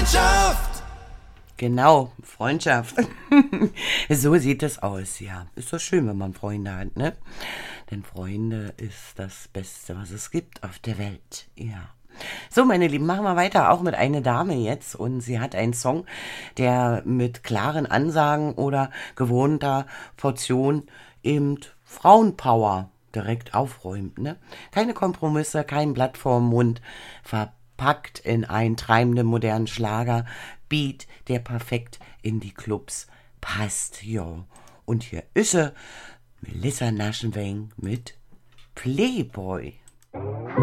Freundschaft. Genau, Freundschaft. So sieht es aus, ja. Ist doch schön, wenn man Freunde hat, ne? Denn Freunde ist das Beste, was es gibt auf der Welt, ja. So, meine Lieben, machen wir weiter, auch mit einer Dame jetzt. Und sie hat einen Song, der mit klaren Ansagen oder gewohnter Portion eben Frauenpower direkt aufräumt, ne? Keine Kompromisse, kein Blatt vorm Mund, verpackt in einen treibenden modernen Schlagerbeat, der perfekt in die Clubs passt, ja. Und hier ist sie, Melissa Naschenweng mit Playboy.